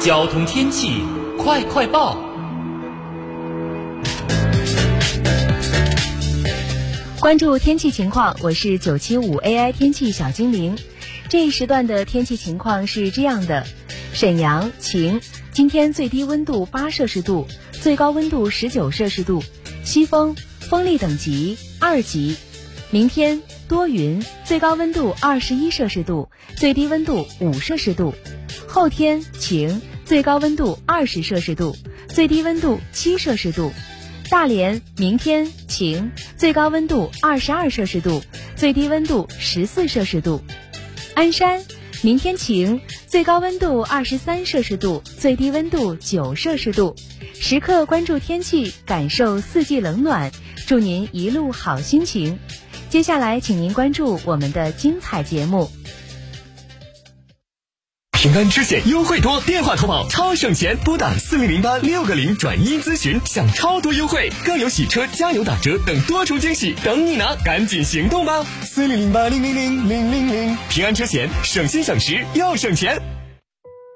交通天气快快报。 关注天气情况，我是975 AI 天气小精灵。这一时段的天气情况是这样的：沈阳晴，今天最低温度8摄氏度，最高温度19摄氏度，西风，风力等级2级。明天多云，最高温度21摄氏度，最低温度5摄氏度。后天晴，最高温度20摄氏度，最低温度7摄氏度。大连明天晴，最高温度22摄氏度，最低温度14摄氏度。鞍山明天晴，最高温度23摄氏度，最低温度9摄氏度。时刻关注天气，感受四季冷暖，祝您一路好心情。接下来请您关注我们的精彩节目。 平安车险优惠多，电话投保超省钱，拨打4008-6个0转1咨询，享超多优惠，更有洗车、加油打折等多重惊喜等你拿，赶紧行动吧！4008-000-000，平安车险省心省时又省钱。